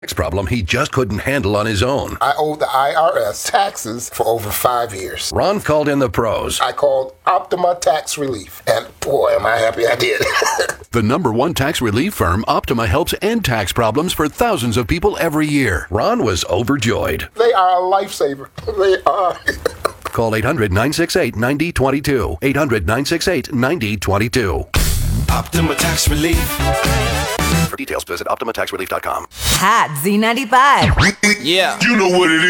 Tax problem he just couldn't handle on his own. I owed the IRS taxes for over 5 years. Ron called in the pros. I called Optima Tax Relief, and boy, am I happy I did. The #1 tax relief firm, Optima, helps end tax problems for thousands of people every year. Ron was overjoyed. They are a lifesaver. They are. Call 800-968-9022. 800-968-9022. Optima Tax Relief. For details, visit OptimaTaxRelief.com. Hot Z95. Yeah. You know what it is.